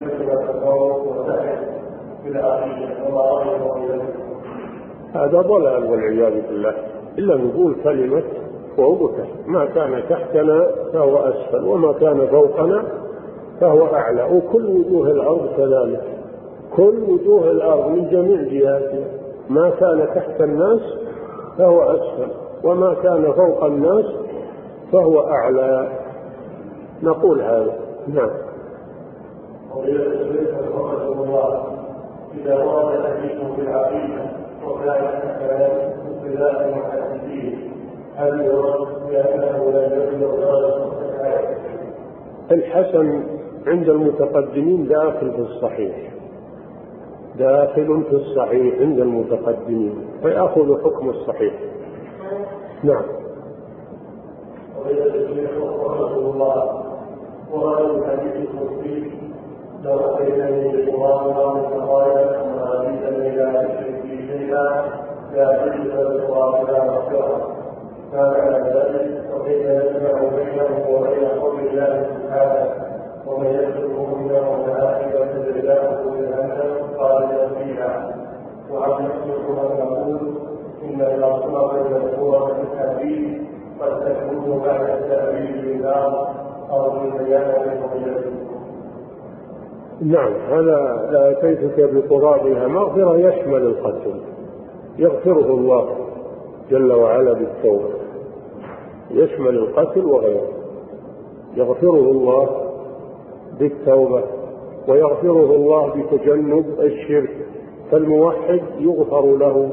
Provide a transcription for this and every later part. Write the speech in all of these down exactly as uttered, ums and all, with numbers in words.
هذا ضلال والعياذ بالله. إلا نقول كلمة فوقك، ما كان تحتنا فهو أسفل، وما كان فوقنا فهو أعلى، وكل وجوه الأرض كذلك، كل وجوه الأرض من جميع جهاتها، ما كان تحت الناس فهو أسفل، وما كان فوق الناس فهو أعلى. نقول هذا. نعم. إذا ورد الحديث في العقيدة وكان كلام ابتداء المحدثين هل يرد بأنه لا يجوز درجة الحسن عند المتقدمين داخل في الصحيح، داخل في الصحيح عند المتقدمين، فيأخذ حكم الصحيح. نعم. وإذا الشيخ رسول الله ورد الحديث القدسي لو أتيتني بالقرآن من الخطايا ثم أتيتني إلى أشرك شيئا لا أجد بالقرآن لا مغفرة، فمعنى ذلك وكيف يجمع بينه وبين قول الله سبحانه ومن يسلكه منه الملائكة تجرياته بالهمم خالدا فيها، وعن يسلكه أن نقول إن الأصنام بين القوة بالتأبيد قد تكون بعد التأبيد بالنار أو بالبيان بالمجلد. نعم. هذا لا أتيتك بقرابها مغفرة يشمل القتل، يغفره الله جل وعلا بالتوبة، يشمل القتل وغيره، يغفره الله بالتوبة، ويغفره الله بتجنب الشرك، فالموحد يغفر له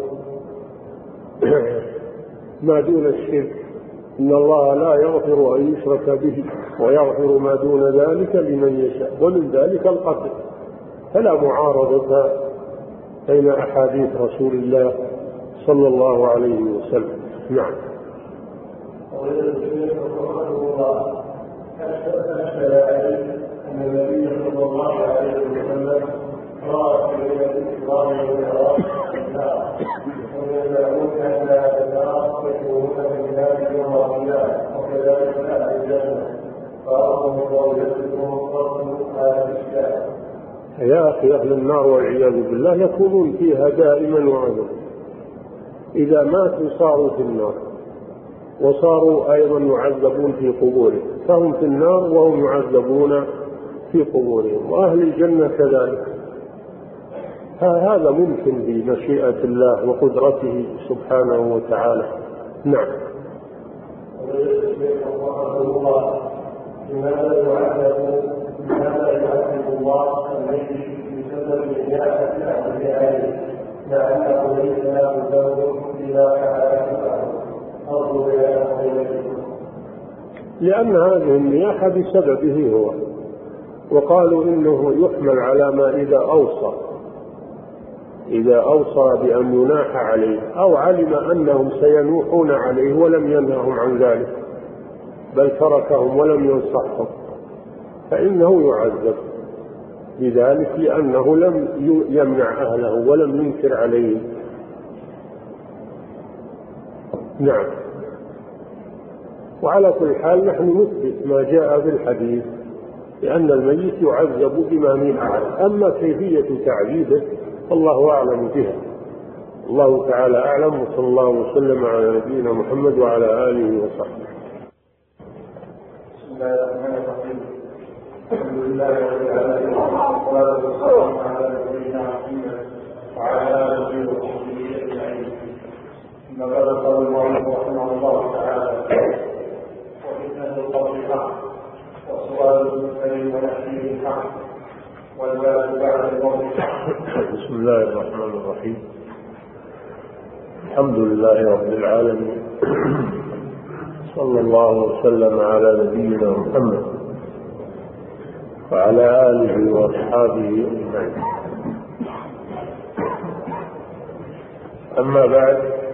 ما دون الشرك، إن الله لا يغفر أن يشرك به ويغفر ما دون ذلك لمن يشاء، ومن ذلك القتل، فلا معارضة بين أحاديث رسول الله صلى الله عليه وسلم. نعم. أن النبي صلى الله عليه وسلم رأى في ليلة الإسراء والمعراج النار، ويزعمون أن هذا النار يكونون من النار يوم القيامة، وكذلك أهل الجنة، فأرضهم الله يسلكهم فضل هذا الإشكال. يا أخي، أهل النار والعياذ بالله يكونون فيها دائما وأبدا، إذا ماتوا صاروا في النار، وصاروا أيضا يعذبون في قبورهم، فهم في النار وهم يعذبون في قبورهم، وأهل الجنة كذلك. هذا ممكن بمشيئة الله وقدرته سبحانه وتعالى. نعم. لماذا يعذب لماذا يعذب الله الميت بسبب نعمة أهل عليه مع أنه ليس له ذنب إلا كعادته أرجو بيانه؟ لأن هذه النياحة بسببه هو، وقالوا إنه يحمل على ما إذا أوصى إذا أوصى بأن يناح عليه، أو علم أنهم سينوحون عليه ولم ينههم عن ذلك بل تركهم ولم ينصحهم، فإنه يعذب بذلك، لأنه لم يمنع أهله ولم ينكر عليه. نعم. وعلى كل حال نحن نثبت ما جاء في الحديث، لأن الميت يعذب بما نيح عليه، أما كيفية تعذيبه الله أعلم بها. الله تعالى أعلم، وصلى الله وسلم على نبينا محمد وعلى آله وصحبه. بسم الله الرحمن الرحيم. الحمد لله رب العالمين، والصلاة والسلام على نبينا محمد وعلى آله وصحبه أجمعين. ثم بعد قال المؤلف رحمه الله تعالى: وفتنة القبر حق، وسؤال المسلم ونحيه حق، والبعث بعد الموت حق. بسم الله الرحمن الرحيم. الحمد لله رب العالمين، صلى الله وسلم على نبينا محمد وعلى آله وأصحابه أجمعين. أما بعد،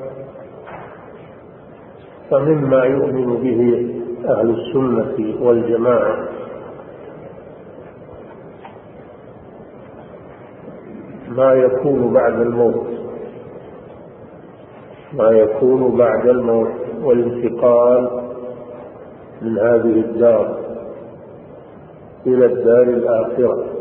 فمما يؤمن به أهل السنة والجماعة ما يكون بعد الموت ما يكون بعد الموت والانتقال من هذه الدار إلى الدار الآخرة.